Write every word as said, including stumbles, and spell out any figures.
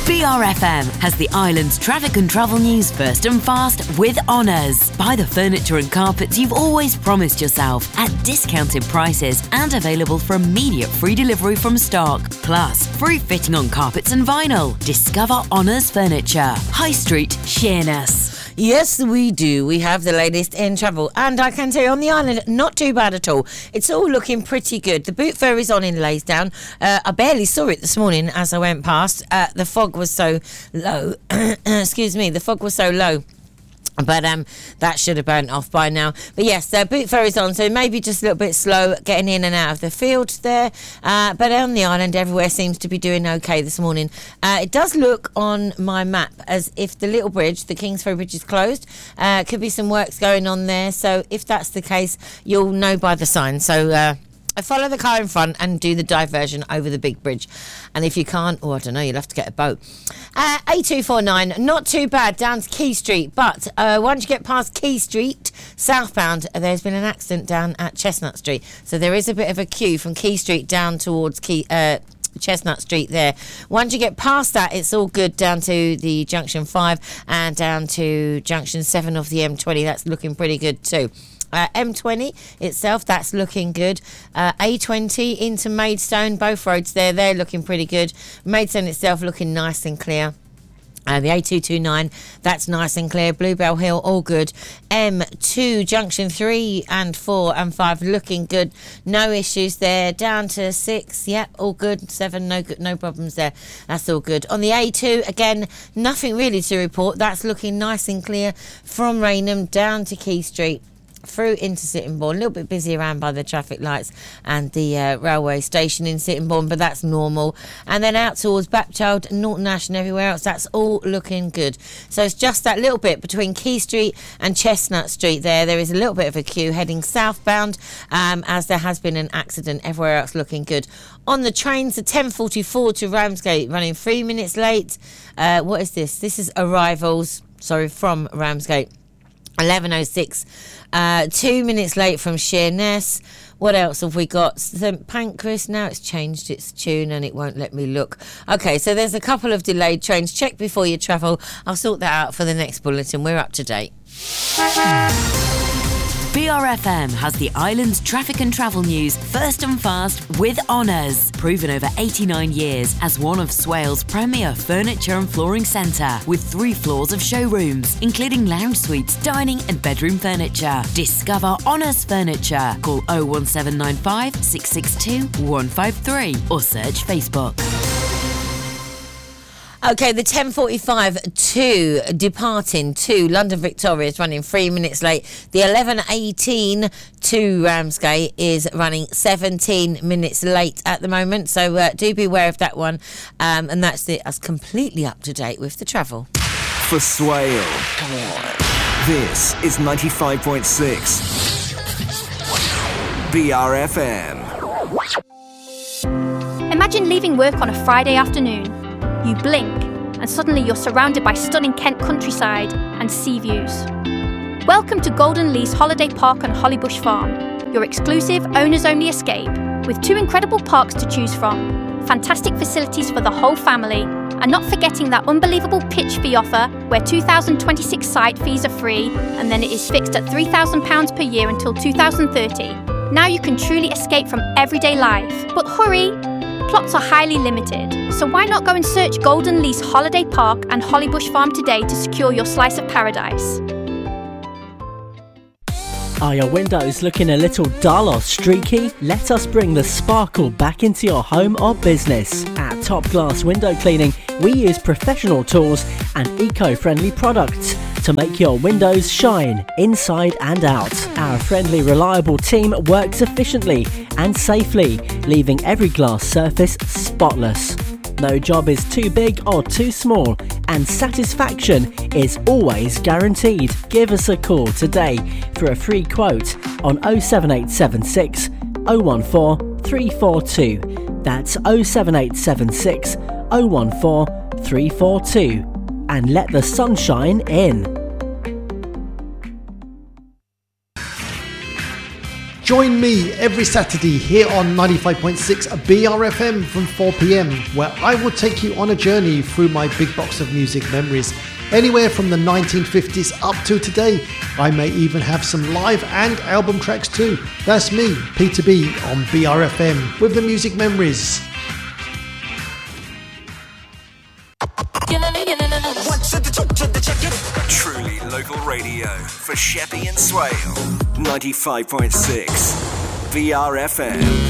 B R F M has the island's traffic and travel news first and fast with Honours. Buy the furniture and carpets you've always promised yourself at discounted prices and available for immediate free delivery from stock. Plus, free fitting on carpets and vinyl. Discover Honours Furniture. High Street, Sheerness. Yes, we do. We have the latest in travel. And I can tell you on the island, not too bad at all. It's all looking pretty good. The boot ferry's on in Laysdown. Uh, I barely saw it this morning as I went past. Uh, the fog was so low. Excuse me. The fog was so low. But um, that should have burnt off by now. But yes, the boot ferry's on, so maybe just a little bit slow getting in and out of the field there. Uh, but on the island, everywhere seems to be doing okay this morning. Uh, it does look on my map as if the little bridge, the Kingsferry Bridge, is closed. Uh, could be some works going on there. So if that's the case, you'll know by the sign. So uh, follow the car in front and do the diversion over the big bridge. And if you can't, oh, I don't know, you'll have to get a boat. Uh, A two forty-nine, not too bad down to Quay Street, but uh, once you get past Quay Street, southbound, there's been an accident down at Chestnut Street. So there is a bit of a queue from Quay Street down towards Quay, uh, Chestnut Street there. Once you get past that, it's all good down to the Junction five and down to Junction seven of the M twenty. That's looking pretty good too. Uh, M twenty itself, that's looking good. Uh, A twenty into Maidstone, both roads there, they're looking pretty good. Maidstone itself looking nice and clear. Uh, the A two twenty-nine, that's nice and clear. Bluebell Hill, all good. M two, Junction three and four and five, looking good. No issues there. Down to six, yep, all good. seven, no good, no problems there. That's all good. On the A two, again, nothing really to report. That's looking nice and clear from Raynham down to Quay Street, through into Sittingbourne. A little bit busy around by the traffic lights and the uh, railway station in Sittingbourne, but that's normal. And then out towards Bapchild, Norton Ash and everywhere else, that's all looking good. So it's just that little bit between Quay Street and Chestnut Street there. There is a little bit of a queue heading southbound um, as there has been an accident. Everywhere else looking good. On the trains, the ten forty-four to Ramsgate running three minutes late. Uh, what is this? This is arrivals, sorry, from Ramsgate. eleven oh six, uh, two minutes late from Sheerness. What else have we got? Saint Pancras, now it's changed its tune and it won't let me look. Okay, so there's a couple of delayed trains. Check before you travel. I'll sort that out for the next bulletin. We're up to date. B R F M has the island's traffic and travel news first and fast with Honours. Proven over eighty-nine years as one of Swales' premier furniture and flooring centre with three floors of showrooms, including lounge suites, dining and bedroom furniture. Discover Honours Furniture. Call oh one seven nine five, six six two, one five three or search Facebook. Okay, the ten forty-five to departing to London Victoria is running three minutes late. The eleven eighteen to Ramsgate is running seventeen minutes late at the moment. So uh, do be aware of that one. Um, and that's it. That's completely up to date with the travel. For Swale, come on. This is ninety-five point six B R F M. Imagine leaving work on a Friday afternoon. You blink, and suddenly you're surrounded by stunning Kent countryside and sea views. Welcome to Golden Lease Holiday Park on Hollybush Farm, your exclusive owners-only escape, with two incredible parks to choose from, fantastic facilities for the whole family, and not forgetting that unbelievable pitch fee offer where two thousand twenty-six site fees are free, and then it is fixed at three thousand pounds per year until two thousand thirty. Now you can truly escape from everyday life. But hurry! Plots are highly limited, so why not go and search Golden Lease Holiday Park and Hollybush Farm today to secure your slice of paradise. Are your windows looking a little dull or streaky? Let us bring the sparkle back into your home or business. At Top Glass Window Cleaning, we use professional tools and eco-friendly products to make your windows shine inside and out. Our friendly, reliable team works efficiently and safely, leaving every glass surface spotless. No job is too big or too small, and satisfaction is always guaranteed. Give us a call today for a free quote on oh seven eight seven six, oh one four, three four two. That's oh seven eight seven six, oh one four, three four two. And let the sunshine in. join me every Saturday here on ninety-five point six B R F M from four p.m, where I will take you on a journey through my big box of music memories. Anywhere from the nineteen fifties up to today. I may even have some live and album tracks too. That's me, Peter B, on B R F M with the music memories. Truly local radio for Sheppey and Swale. ninety-five point six B R F M.